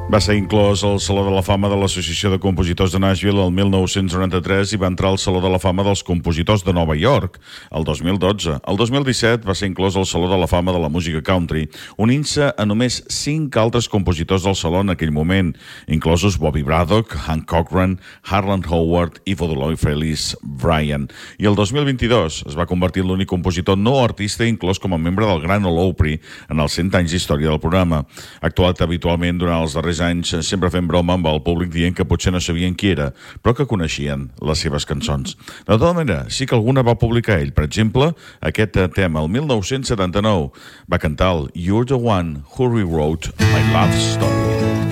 Va ser inclòs al Saló de la Fama de l'Associació de Compositors de Nashville el 1993 i va entrar al Saló de la Fama dels Compositors de Nova York el 2012. El 2017 va ser inclòs al Saló de la Fama de la Música Country, unint-se a només 5 altres compositors del saló en aquell moment, inclosos Bobby Braddock, Hank Cochran, Harlan Howard i Vodoloi Feliz Bryan. I el 2022 es va convertir en l'únic compositor no artista inclòs com a membre del Gran Ole Opry en els 100 anys d'història del programa. Ha actuat habitualment durant els darrers anys, sempre fent broma amb el públic dient que potser no sabien qui era, però que coneixien les seves cançons. De tota manera, sí que alguna va publicar ell. Per exemple, aquest tema, el 1979, va cantar el You're the One Who Rewrote My Love Story.